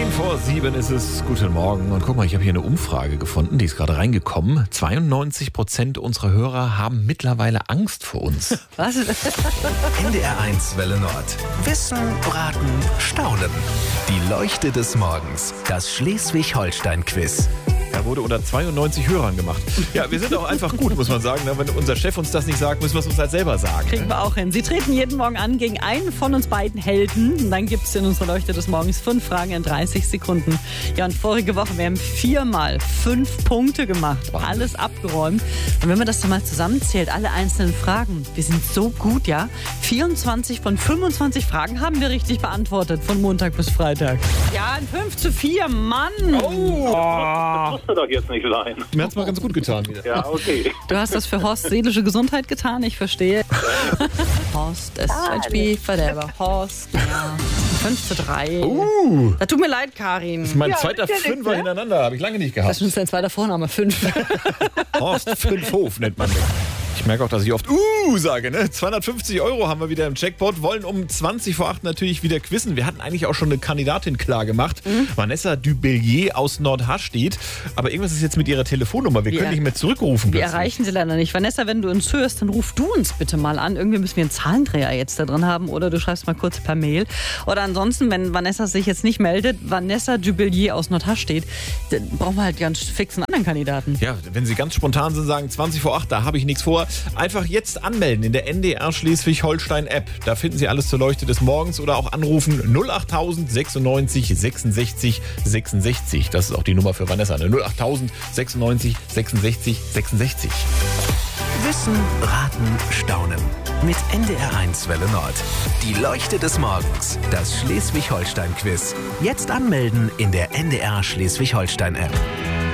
10:10 ist es. Guten Morgen. Und guck mal, ich habe hier eine Umfrage gefunden, die ist gerade reingekommen. 92% unserer Hörer haben mittlerweile Angst vor uns. Was? NDR1 Welle Nord. Wissen, Raten, Staunen. Die Leuchte des Morgens. Das Schleswig-Holstein-Quiz. Er wurde unter 92 Hörern gemacht. Ja, wir sind auch einfach gut, muss man sagen. Wenn unser Chef uns das nicht sagt, müssen wir es uns halt selber sagen. Kriegen wir auch hin. Sie treten jeden Morgen an gegen einen von uns beiden Helden. Und dann gibt es in unserer Leuchte des Morgens 5 Fragen in 30 Sekunden. Ja, und vorige Woche, wir haben 4-mal 5 Punkte gemacht. Wahnsinn. Alles abgeräumt. Und wenn man das dann mal zusammenzählt, alle einzelnen Fragen, wir sind so gut, ja. 24 von 25 Fragen haben wir richtig beantwortet, von Montag bis Freitag. Ja, ein 5:4, Mann. Das musste doch jetzt nicht sein. Mir hat es mal ganz gut getan wieder. Ja, okay. Du hast das für Horsts seelische Gesundheit getan, ich verstehe. Horst, SHB, Verderber. Horst, ja. 5:3. Das tut mir leid, Karin. Das ist mein zweiter Fünfer hintereinander, habe ich lange nicht Das gehabt. ist dein zweiter Vorname, 5. Horst Fünfhof nennt man den. Ich merke auch, dass ich oft sage, ne? 250 € haben wir wieder im Jackpot, wollen um 20:08 natürlich wieder quizzen. Wir hatten eigentlich auch schon eine Kandidatin klar gemacht. Vanessa Dubellier aus Nordharstedt. Aber irgendwas ist jetzt mit ihrer Telefonnummer. Wir können nicht mehr zurückrufen. Wir plötzlich. erreichen sie leider nicht. Vanessa, wenn du uns hörst, dann ruf du uns bitte mal an. Irgendwie müssen wir einen Zahlendreher jetzt da drin haben. Oder du schreibst mal kurz per Mail. Oder ansonsten, wenn Vanessa sich jetzt nicht meldet, Vanessa Dubellier aus Nordharstedt, dann brauchen wir halt ganz fix einen anderen Kandidaten. Ja, wenn Sie ganz spontan sind, sagen 20:08, da habe ich nichts vor. Einfach jetzt anmelden in der NDR Schleswig-Holstein App. Da finden Sie alles zur Leuchte des Morgens oder auch anrufen 08000 96 66 66. Das ist auch die Nummer für Vanessa. 08000 96 66 66. Wissen, Raten, Staunen. Mit NDR1 Welle Nord. Die Leuchte des Morgens. Das Schleswig-Holstein-Quiz. Jetzt anmelden in der NDR Schleswig-Holstein-App.